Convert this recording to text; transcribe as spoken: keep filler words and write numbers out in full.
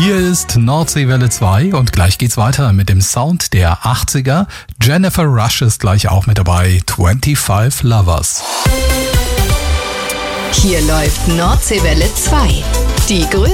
Hier ist Nordseewelle zwei und gleich geht's weiter mit dem Sound der achtziger. Jennifer Rush ist gleich auch mit dabei. fünfundzwanzig Lovers. Hier läuft Nordseewelle zwei. Die größte